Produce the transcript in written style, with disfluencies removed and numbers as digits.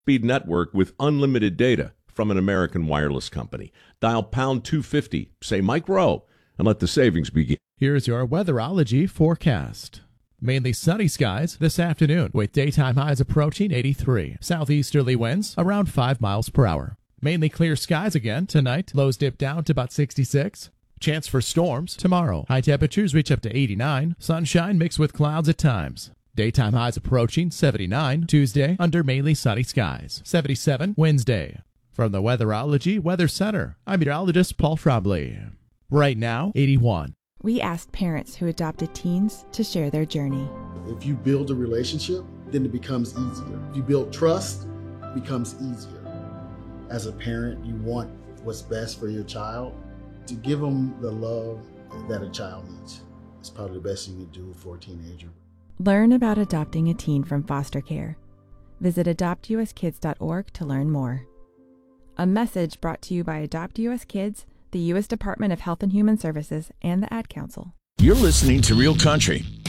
speed network with unlimited data from an American wireless company. Dial pound 250, say Mike Rowe, and let the savings begin. Here's your weatherology forecast. Mainly sunny skies this afternoon with daytime highs approaching 83. Southeasterly winds around 5 miles per hour. Mainly clear skies again tonight. Lows dip down to about 66. Chance for storms tomorrow. High temperatures reach up to 89. Sunshine mixed with clouds at times. Daytime highs approaching 79 Tuesday under mainly sunny skies. 77 Wednesday. From the Weatherology Weather Center, I'm meteorologist Paul Trombley. Right now, 81. We asked parents who adopted teens to share their journey. If you build a relationship, then it becomes easier. If you build trust, it becomes easier. As a parent, you want what's best for your child. To give them the love that a child needs. It's probably the best you can do for a teenager. Learn about adopting a teen from foster care. Visit adoptuskids.org to learn more. A message brought to you by Adopt US Kids, the U.S. Department of Health and Human Services, and the Ad Council. You're listening to Real Country